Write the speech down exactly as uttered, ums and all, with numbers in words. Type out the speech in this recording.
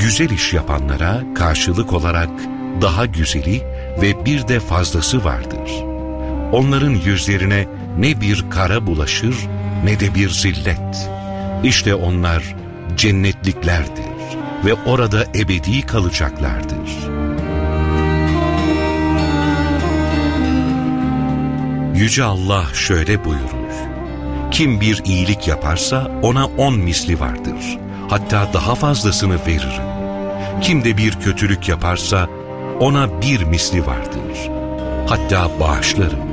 güzel iş yapanlara karşılık olarak daha güzeli ve bir de fazlası vardır. Onların yüzlerine ne bir kara bulaşır ne de bir zillet. İşte onlar cennetliklerdir ve orada ebedi kalacaklardır. Yüce Allah şöyle buyurur: kim bir iyilik yaparsa ona on misli vardır. Hatta daha fazlasını veririm. Kim de bir kötülük yaparsa ona bir misli vardır. Hatta bağışlarım.